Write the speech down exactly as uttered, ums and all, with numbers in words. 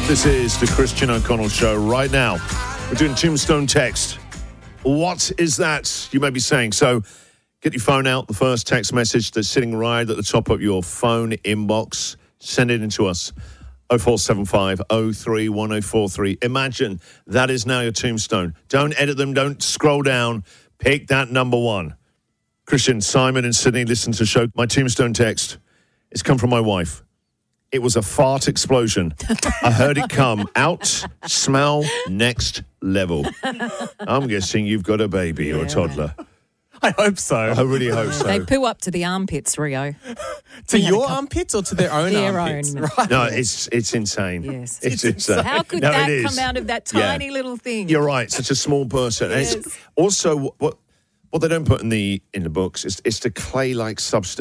This is the Christian O'Connell Show right now. We're doing Tombstone text. What is that, you may be saying? So get your phone out, the first text message that's sitting right at the top of your phone inbox. Send it in to us. oh four seven five oh three one oh four three. Imagine that is now your tombstone. Don't edit them. Don't scroll down. Pick that number one. Christian, Simon in Sydney, listen to the show. My tombstone text, it's come from my wife. It was a fart explosion. I heard it come out, smell, next level. I'm guessing you've got a baby or a toddler. I hope so. I really hope so. They poo up to the armpits, Rio. To your armpits or to their own Their armpits? own. Right. No, it's it's insane. Yes. It's insane. How could No, that it is. come out of that Yeah. tiny little thing? You're right. Such a small person. And Yes. it's also what what they don't put in the in the books is it's the clay-like substance.